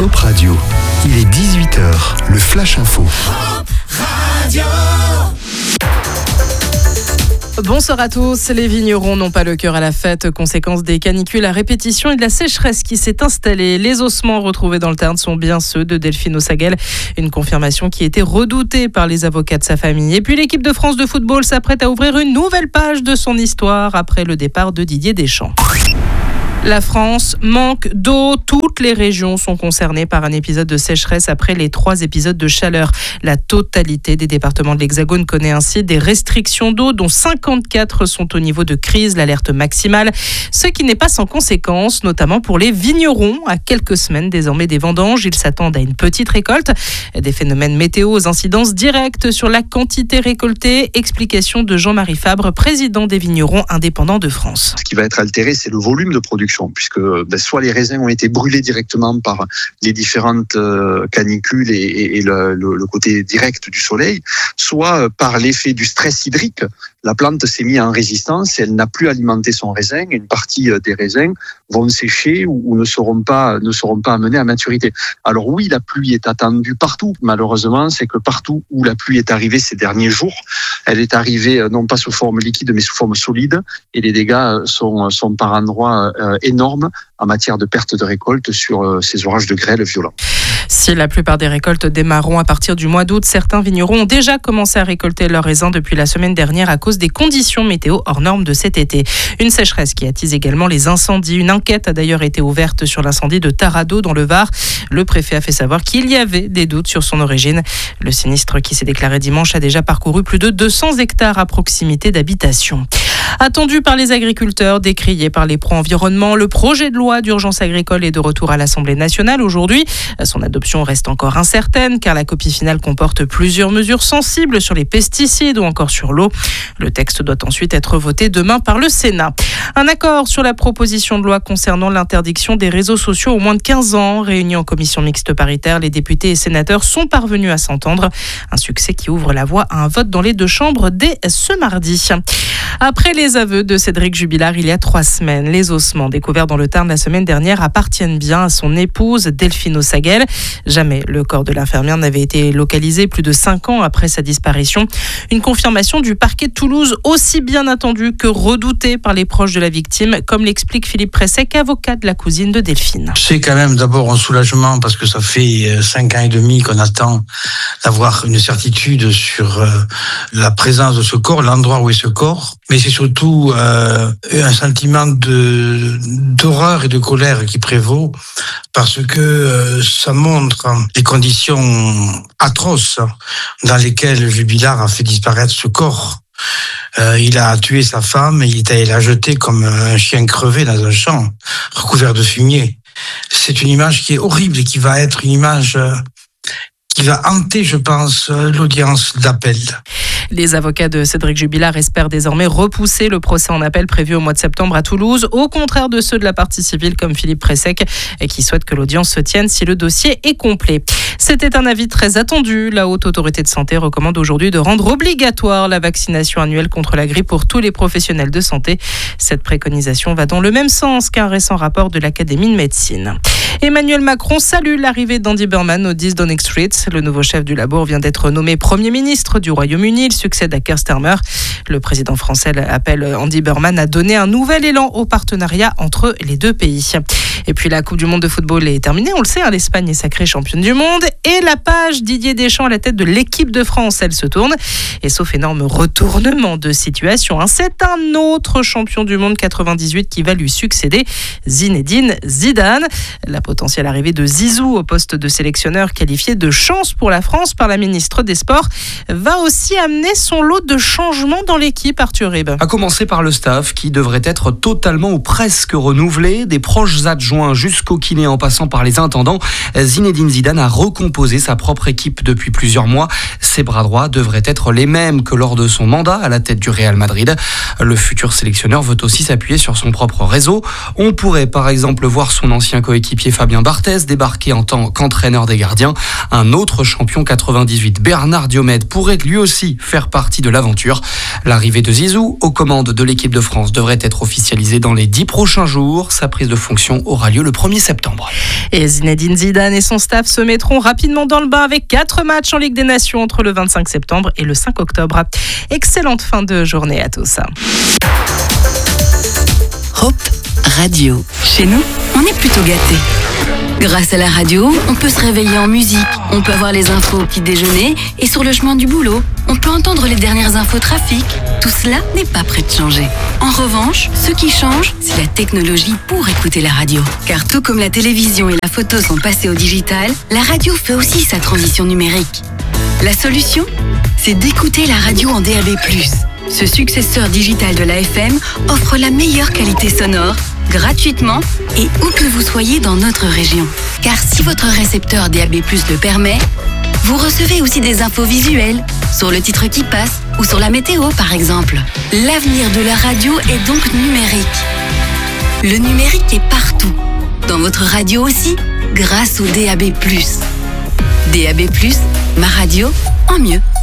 Hop Radio. Il est 18h, le Flash Info. Hop Radio. Bonsoir à tous. Les vignerons n'ont pas le cœur à la fête, conséquence des canicules à répétition et de la sécheresse qui s'est installée. Les ossements retrouvés dans le Tarn sont bien ceux de Delphine Ossagel, une confirmation qui était redoutée par les avocats de sa famille. Et puis l'équipe de France de football s'apprête à ouvrir une nouvelle page de son histoire après le départ de Didier Deschamps. La France manque d'eau. Toutes les régions sont concernées par un épisode de sécheresse après les 3 épisodes de chaleur. La totalité des départements de l'Hexagone connaît ainsi des restrictions d'eau, dont 54 sont au niveau de crise, l'alerte maximale. Ce qui n'est pas sans conséquences, notamment pour les vignerons. À quelques semaines désormais des vendanges, ils s'attendent à une petite récolte. Des phénomènes météo aux incidences directes sur la quantité récoltée. Explication de Jean-Marie Fabre, président des vignerons indépendants de France. Ce qui va être altéré, c'est le volume de production, puisque soit les raisins ont été brûlés directement par les différentes canicules et le côté direct du soleil, soit par l'effet du stress hydrique. La plante s'est mise en résistance et elle n'a plus alimenté son raisin. Une partie des raisins vont sécher ou ne seront pas amenés à maturité. Alors oui, la pluie est attendue partout. Malheureusement, c'est que partout où la pluie est arrivée ces derniers jours, elle est arrivée non pas sous forme liquide mais sous forme solide, et les dégâts sont par endroits énormes en matière de perte de récolte sur ces orages de grêle violents. Si la plupart des récoltes démarreront à partir du mois d'août, certains vignerons ont déjà commencé à récolter leurs raisins depuis la semaine dernière à cause des conditions météo hors normes de cet été. Une sécheresse qui attise également les incendies. Une enquête a d'ailleurs été ouverte sur l'incendie de Tarado dans le Var. Le préfet a fait savoir qu'il y avait des doutes sur son origine. Le sinistre qui s'est déclaré dimanche a déjà parcouru plus de 200 hectares à proximité d'habitations. Attendu par les agriculteurs, décrié par les pro-environnement, le projet de loi d'urgence agricole est de retour à l'Assemblée nationale aujourd'hui. Son adoption reste encore incertaine car la copie finale comporte plusieurs mesures sensibles sur les pesticides ou encore sur l'eau. Le texte doit ensuite être voté demain par le Sénat. Un accord sur la proposition de loi concernant l'interdiction des réseaux sociaux aux moins de 15 ans. Réunis en commission mixte paritaire, les députés et sénateurs sont parvenus à s'entendre. Un succès qui ouvre la voie à un vote dans les 2 chambres dès ce mardi. Après les aveux de Cédric Jubilard il y a 3 semaines, les ossements découverts dans le Tarn la semaine dernière appartiennent bien à son épouse Delphine Ossagel. Jamais le corps de l'infirmière n'avait été localisé plus de 5 ans après sa disparition. Une confirmation du parquet de Toulouse aussi bien attendue que redoutée par les proches de la victime, comme l'explique Philippe Pressec, avocat de la cousine de Delphine. C'est quand même d'abord un soulagement parce que ça fait 5 ans et demi qu'on attend d'avoir une certitude sur la présence de ce corps, l'endroit où est ce corps. Mais c'est surtout un sentiment d'horreur et de colère qui prévaut parce que ça montre les conditions atroces dans lesquelles Jubilard a fait disparaître ce corps. Il a tué sa femme et il l'a jeté comme un chien crevé dans un champ, recouvert de fumier. C'est une image qui est horrible et qui va être une image qui va hanter, je pense, l'audience d'appel. Les avocats de Cédric Jubilard espèrent désormais repousser le procès en appel prévu au mois de septembre à Toulouse, au contraire de ceux de la partie civile comme Philippe Pressec, qui souhaite que l'audience se tienne si le dossier est complet. C'était un avis très attendu. La Haute Autorité de Santé recommande aujourd'hui de rendre obligatoire la vaccination annuelle contre la grippe pour tous les professionnels de santé. Cette préconisation va dans le même sens qu'un récent rapport de l'Académie de médecine. Emmanuel Macron salue l'arrivée d'Andy Burnham au 10 Downing Street. Le nouveau chef du labour vient d'être nommé Premier ministre du Royaume-Uni. Il succède à Keir Starmer. Le président français appelle Andy Burnham à donner un nouvel élan au partenariat entre les 2 pays. Et puis la Coupe du Monde de football est terminée. On le sait, l'Espagne est sacrée championne du monde. Et la page Didier Deschamps à la tête de l'équipe de France, elle se tourne. Et sauf énorme retournement de situation, c'est un autre champion du monde 98 qui va lui succéder, Zinedine Zidane. La potentielle arrivée de Zizou au poste de sélectionneur qualifié de chance pour la France par la ministre des Sports va aussi amener son lot de changements dans l'équipe, Arthur Rib. À commencer par le staff qui devrait être totalement ou presque renouvelé, des proches adjoints jusqu'au kiné en passant par les intendants. Zinedine Zidane a recomposé sa propre équipe depuis plusieurs mois. Ses bras droits devraient être les mêmes que lors de son mandat à la tête du Real Madrid. Le futur sélectionneur veut aussi s'appuyer sur son propre réseau. On pourrait par exemple voir son ancien coéquipier Fabien Barthez débarquer en tant qu'entraîneur des gardiens. Un autre champion 98, Bernard Diomède, pourrait lui aussi faire partie de l'aventure. L'arrivée de Zizou aux commandes de l'équipe de France devrait être officialisée dans les 10 prochains jours. Sa prise de fonction aura lieu le 1er septembre. Et Zinedine Zidane et son staff se mettront rapidement dans le bain avec 4 matchs en Ligue des Nations entre le 25 septembre et le 5 octobre. Excellente fin de journée à tous. Hop Radio. Chez nous, on est plutôt gâtés. Grâce à la radio, on peut se réveiller en musique, on peut avoir les infos au petit déjeuner et sur le chemin du boulot, on peut entendre les dernières infos trafic. Tout cela n'est pas prêt de changer. En revanche, ce qui change, c'est la technologie pour écouter la radio. Car tout comme la télévision et la photo sont passés au digital, la radio fait aussi sa transition numérique. La solution, c'est d'écouter la radio en DAB+. Ce successeur digital de la FM offre la meilleure qualité sonore, gratuitement et où que vous soyez dans notre région. Car si votre récepteur DAB+ le permet, vous recevez aussi des infos visuelles sur le titre qui passe ou sur la météo par exemple. L'avenir de la radio est donc numérique. Le numérique est partout, dans votre radio aussi, grâce au DAB+. DAB+, ma radio en mieux.